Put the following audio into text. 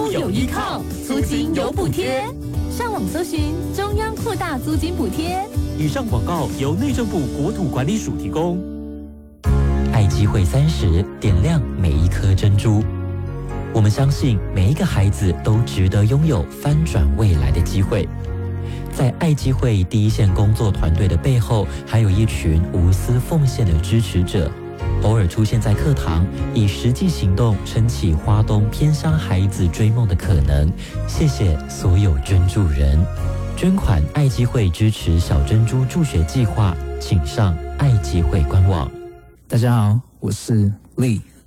都有依靠，租金有补贴。上网搜寻中央扩大租金补贴。 以上广告由内政部国土管理署提供。 爱机会30，点亮每一颗珍珠。我们相信每一个孩子都值得拥有翻转未来的机会。在爱机会第一线工作团队的背后，还有一群无私奉献的支持者，偶尔出现在课堂，以实际行动撑起花东偏乡孩子追梦的可能。谢谢所有捐助人，捐款爱机会支持小珍珠助学计划，请上爱机会官网。 大家好，我是 Lee。